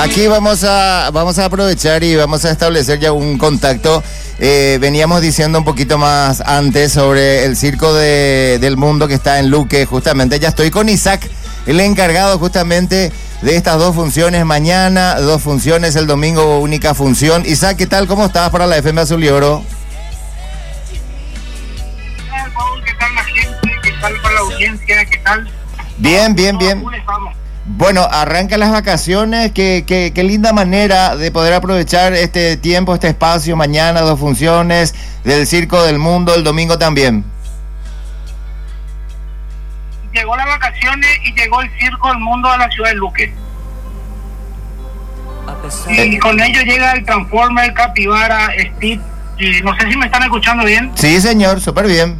Aquí vamos a aprovechar y vamos a establecer ya un contacto. Veníamos diciendo un poquito más antes sobre el Circo del Mundo que está en Luque. Justamente ya estoy con Isaac, el encargado justamente de estas dos funciones. Mañana 2 funciones, el domingo única función. Isaac, ¿qué tal? ¿Cómo estás para la FM Azul y Oro? ¿Qué tal la gente? ¿Qué tal para la audiencia? ¿Qué tal? Bien. Bueno, arrancan las vacaciones, qué linda manera de poder aprovechar este tiempo, este espacio. Mañana 2 funciones del Circo del Mundo, el domingo también. Llegó las vacaciones y llegó el Circo del Mundo a la ciudad de Luque. Y con ello llega el Transformer, el Capibara, Steve, y no sé si me están escuchando bien. Sí, señor, súper bien.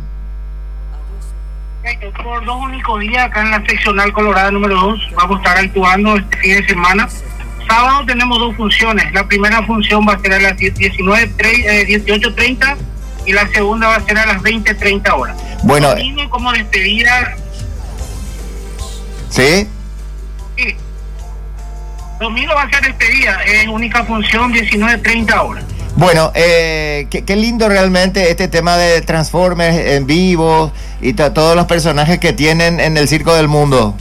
Por 2 únicos días acá en la seccional Colorada número 2 vamos a estar actuando este fin de semana. Sábado tenemos 2 funciones. La primera función va a ser a las 18:30 y la segunda va a ser a las 20:30 horas. Bueno, domingo como despedida. ¿Sí? Sí. Domingo va a ser despedida, es única función 19:30 horas. Bueno, qué lindo realmente este tema de Transformers en vivo y todos los personajes que tienen en el Circo del Mundo.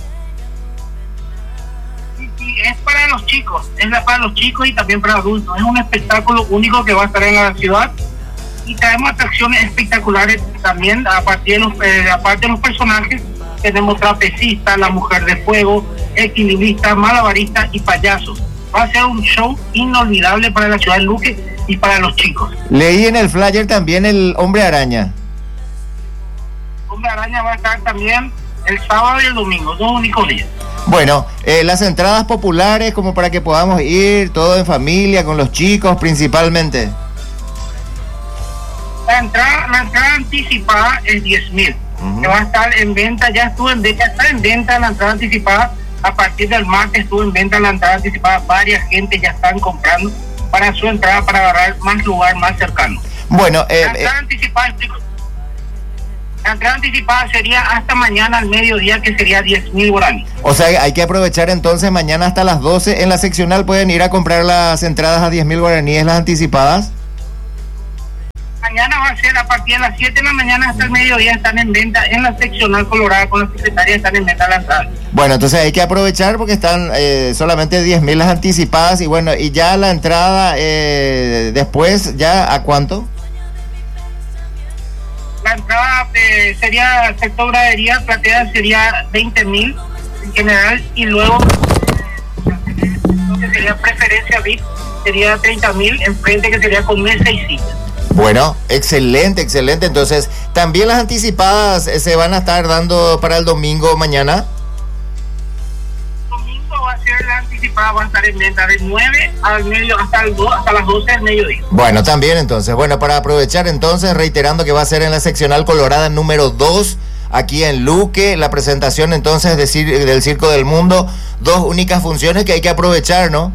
Sí, es para los chicos, para los chicos y también para adultos. Es un espectáculo único que va a estar en la ciudad y traemos atracciones espectaculares también. Aparte de los personajes, tenemos trapecistas, la mujer de fuego, equilibristas, malabaristas y payasos. Va a ser un show inolvidable para la ciudad de Luque y para los chicos. Leí en el flyer también el Hombre Araña. Hombre Araña va a estar también el sábado y el domingo, 2 únicos días. Bueno, las entradas populares como para que podamos ir todo en familia, con los chicos principalmente. La entrada anticipada es 10,000. Que va a estar en venta, ya está en venta la entrada anticipada. A partir del martes estuvo en venta la entrada anticipada. Varias gente ya están comprando para su entrada para agarrar más lugar más cercano. Bueno, la entrada anticipada sería hasta mañana al mediodía, que sería 10,000 guaraníes. O sea, hay que aprovechar entonces mañana hasta las 12 en la seccional. Pueden ir a comprar las entradas a 10,000 guaraníes, las anticipadas. Mañana va a ser a partir de las 7 de la mañana hasta el mediodía, están en venta en la seccional Colorada con la secretaria, están en venta las entradas. Bueno, entonces hay que aprovechar porque están solamente 10,000 las anticipadas y bueno, y ya la entrada después, ¿ya a cuánto? La entrada sería sector gradería, plateada sería 20,000 en general y luego lo que sería preferencia VIP sería 30,000 en frente, que sería con mesa y silla. Bueno, excelente. Entonces, ¿también las anticipadas se van a estar dando para el domingo mañana? Domingo va a ser la anticipada, va a estar en venta de 9 al medio hasta las 12 del mediodía. Bueno, también entonces. Bueno, para aprovechar entonces, reiterando que va a ser en la seccional Colorada número 2, aquí en Luque, la presentación entonces del Circo del Mundo. 2 únicas funciones que hay que aprovechar, ¿no?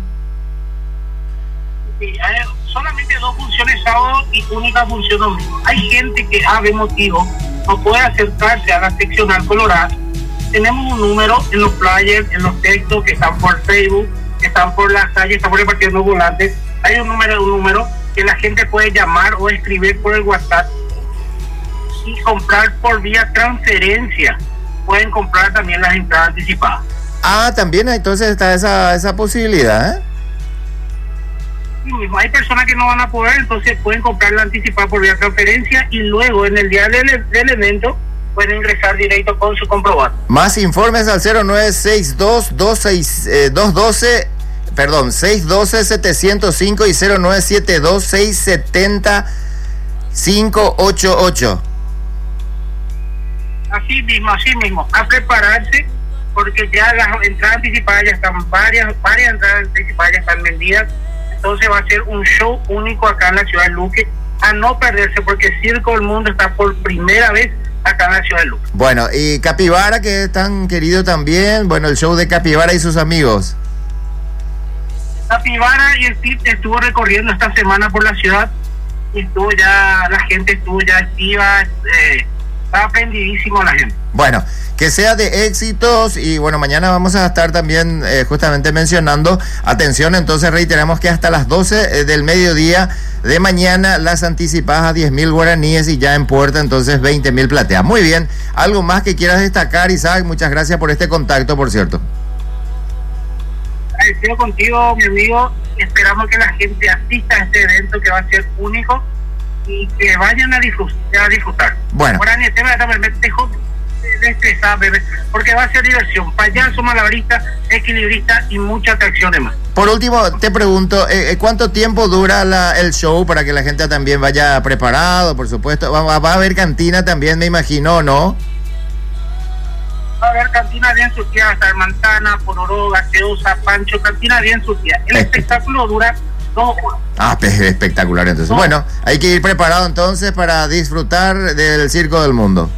Sí, solamente 2 funciones sábado y única función domingo. Hay gente que de motivo no puede acercarse a la seccional Colorada. Tenemos un número en los flyers, en los textos que están por Facebook, que están por las calles, están repartiendo volantes. Hay un número que la gente puede llamar o escribir por el WhatsApp y comprar por vía transferencia. Pueden comprar también las entradas anticipadas. También entonces está esa posibilidad, ¿eh? Hay personas que no van a poder, entonces pueden comprar la anticipada por vía transferencia y luego en el día del evento pueden ingresar directo con su comprobante. Más informes al 612-705 y 0972-670-588. Así mismo, a prepararse porque ya las entradas anticipadas ya están, varias entradas anticipadas ya están vendidas. Entonces va a ser un show único acá en la ciudad de Luque, a no perderse, porque Circo del Mundo está por primera vez acá en la ciudad de Luque. Bueno, y Capibara, que es tan querido también, bueno, el show de Capibara y sus amigos. Capibara y el Steve estuvo recorriendo esta semana por la ciudad y la gente estuvo ya activa, está aprendidísimo la gente. Bueno, que sea de éxitos y bueno, mañana vamos a estar también justamente mencionando, atención, entonces reiteramos que hasta las 12 del mediodía de mañana las anticipadas a 10.000 guaraníes y ya en puerta entonces 20.000 plateas. Muy bien, algo más que quieras destacar, Isaac, muchas gracias por este contacto, por cierto. Agradecido contigo, mi amigo, esperamos que la gente asista a este evento que va a ser único y que vayan a disfrutar. Bueno. Guaraní, me dejo de estresar, bebé, porque va a ser diversión, payaso, malabarista, equilibrista y muchas atracciones más. Por último, te pregunto, ¿cuánto tiempo dura el show para que la gente también vaya preparado, por supuesto? Va a haber cantina también, me imagino, ¿no? Va a haber cantina bien surtida, hasta manzana, pororó, gaseosa, pancho, cantina bien surtida. El espectáculo dura 2 horas. Ah, espectacular entonces. No. Bueno, hay que ir preparado entonces para disfrutar del Circo del Mundo.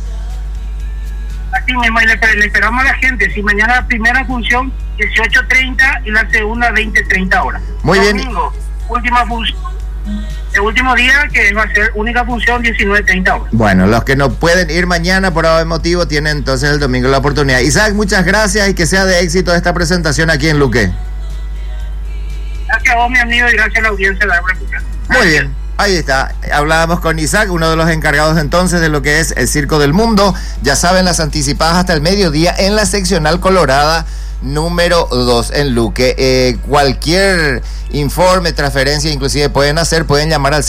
Así mismo, y le esperamos a la gente. Si mañana la primera función 18:30 y la segunda 20:30 horas. Muy bien. Domingo, última función. El último día que va a ser única función 19:30 horas. Bueno, los que no pueden ir mañana por algún motivo tienen entonces el domingo la oportunidad. Isaac, muchas gracias y que sea de éxito esta presentación aquí en Luque. Gracias a vos, mi amigo, y gracias a la audiencia de la República. Muy bien. Ahí está, hablábamos con Isaac, uno de los encargados entonces de lo que es el Circo del Mundo. Ya saben, las anticipadas hasta el mediodía en la seccional colorada número 2 en Luque. Cualquier informe, transferencia, inclusive pueden llamar al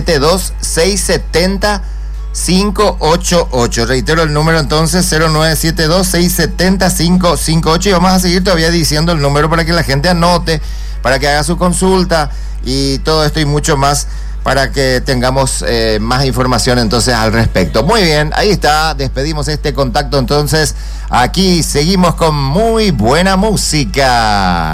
0972-670-588. Reitero el número entonces, 0972-670-558. Y vamos a seguir todavía diciendo el número para que la gente anote, para que haga su consulta y todo esto y mucho más, para que tengamos más información entonces al respecto. Muy bien, ahí está, despedimos este contacto entonces. Aquí seguimos con muy buena música.